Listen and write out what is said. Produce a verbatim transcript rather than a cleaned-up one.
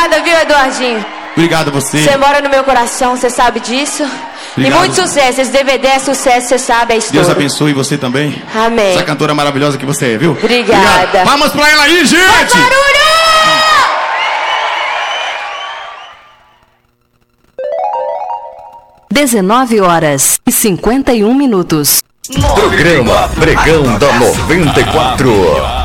Obrigada, viu, Eduardinho? Obrigado a você. Você mora no meu coração, você sabe disso. Obrigado. E muito sucesso. Esse D V D é sucesso, você sabe a história. Deus abençoe você também. Amém. Essa cantora maravilhosa que você é, viu? Obrigada. Obrigado. Palmas pra ela aí, gente! Faz barulho! dezenove horas e cinquenta e um minutos. Programa Pregão da noventa e quatro.